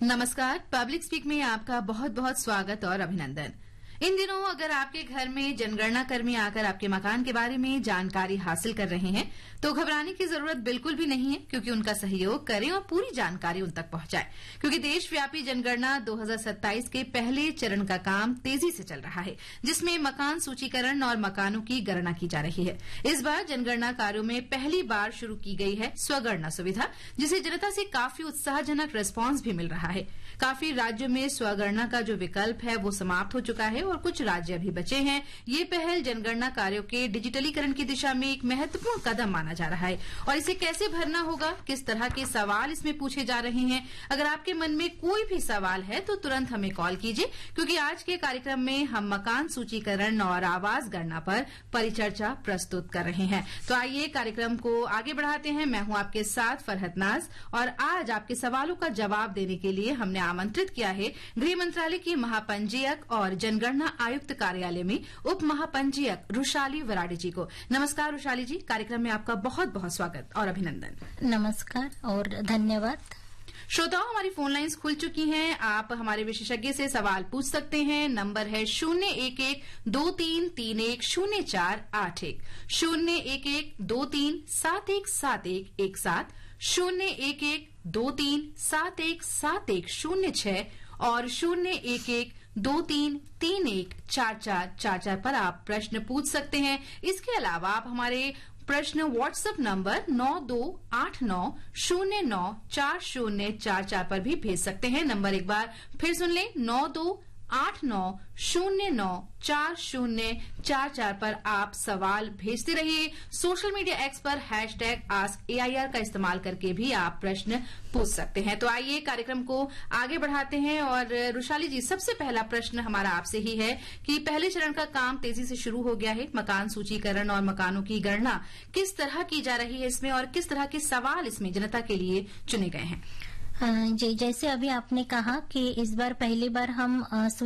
नमस्कार। Public speak में आपका बहुत बहुत स्वागत और अभिनंदन। इन दिनों अगर आपके घर में जनगणना कर्मी आकर आपके मकान के बारे में जानकारी हासिल कर रहे हैं तो घबराने की जरूरत बिल्कुल भी नहीं है, क्योंकि उनका सहयोग करें और पूरी जानकारी उन तक पहुंचाएं। क्योंकि देशव्यापी जनगणना 2027 के पहले चरण का काम तेजी से चल रहा है, जिसमें मकान सूचीकरण और मकानों की गणना की जा रही है। इस बार जनगणना कार्यों में पहली बार शुरू की गई है स्वगणना सुविधा, जिसे जनता से काफी उत्साहजनक रिस्पांस भी मिल रहा है। काफी राज्यों में स्वगणना का जो विकल्प है वो समाप्त हो चुका है और कुछ राज्य अभी बचे हैं। ये पहल जनगणना कार्यों के डिजिटलीकरण की दिशा में एक महत्वपूर्ण कदम माना जा रहा है। और इसे कैसे भरना होगा, किस तरह के सवाल इसमें पूछे जा रहे हैं, अगर आपके मन में कोई भी सवाल है तो तुरंत हमें कॉल कीजिए, क्योंकि आज के कार्यक्रम में हम मकान सूचीकरण और आवास गणना पर परिचर्चा प्रस्तुत कर रहे हैं। तो आइए कार्यक्रम को आगे बढ़ाते हैं। मैं हूं आपके साथ फरहत नाज और आज आपके सवालों का जवाब देने के लिए हमने आमंत्रित किया है गृह मंत्रालय की महापंजीयक और जनगणना आयुक्त कार्यालय में उप महापंजीयक रुशाली वराडे जी को। नमस्कार रुशाली जी, कार्यक्रम में आपका बहुत बहुत स्वागत और अभिनंदन। नमस्कार और धन्यवाद। श्रोताओं, हमारी फोन लाइन्स खुल चुकी हैं। आप हमारे विशेषज्ञ से सवाल पूछ सकते हैं। नंबर है 011-2331-0481 011-2371-7117 011-2371-7106 और 011-2331-4444 पर आप प्रश्न पूछ सकते हैं। इसके अलावा आप हमारे प्रश्न व्हाट्सएप नंबर 9289094044 पर भी भेज सकते हैं। नंबर एक बार फिर सुन लें, 9289094044 पर आप सवाल भेजते रहिए। सोशल मीडिया एक्स पर #AskAIR का इस्तेमाल करके भी आप प्रश्न पूछ सकते हैं। तो आइए कार्यक्रम को आगे बढ़ाते हैं। और रुशाली जी, सबसे पहला प्रश्न हमारा आपसे ही है कि पहले चरण का काम तेजी से शुरू हो गया है। मकान सूचीकरण और मकानों की गणना किस तरह की जा रही है इसमें, और किस तरह के सवाल इसमें जनता के लिए चुने गए हैं? जी, जैसे अभी आपने कहा कि इस बार पहली बार हम